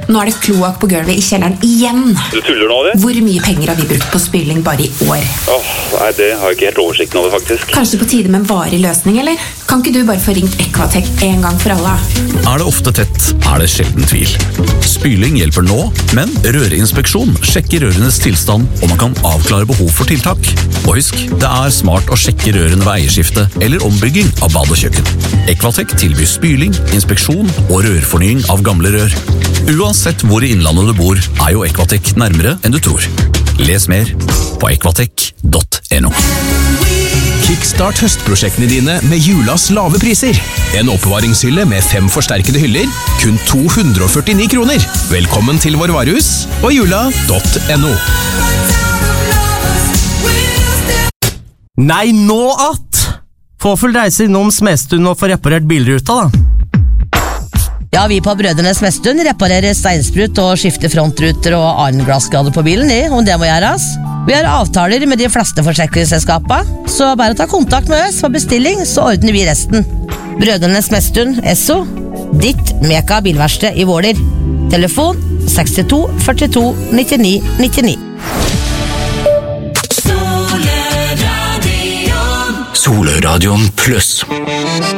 Nå det kloakk på gulvet I kjelleren igjen. Du tuller nå, det? Hvor mye penger har vi brukt på spyling bare I år? Nei, det har jeg ikke helt oversikten over, faktisk. Kanskje på tide med en varig løsning, eller? Kan ikke du bare få ringt Equatec en gang for alle? Det ofte tett, det sjelden tvil. Spyling hjelper nå, men rørinspeksjon sjekker rørenes tilstand, og man kan avklare behov for tiltak. Og husk, det smart å sjekke rørene ved eierskifte eller ombygging av bad og kjøkken. Equatec tilbyr spyling, inspeksjon og rørfornying av gamle rør. Uansett hvor I innlandet du bor, jo Equatec nærmere enn du tror. Les mer på equatec.no. Kickstart høstprosjektene dine med julas lave priser. En oppbevaringshylle med 5 forsterkede hyller, kun 249 kroner. Velkommen til vår varehus på jula.no. Nei, nå at! Få full reise innom Smestund og få reparert bilruta, da. Ja, vi på Brødrenes Smestund reparerer steinsprut og skifter frontruter og annen glassskade på bilen, om det må gjøres. Vi har avtaler med de fleste forsikringsselskapene, så bare ta kontakt med oss for bestilling, så ordner vi resten. Brødrenes Smestund, Esso, ditt Meka bilverksted I Våler. Telefon 62 42 99 99. Solradion Plus.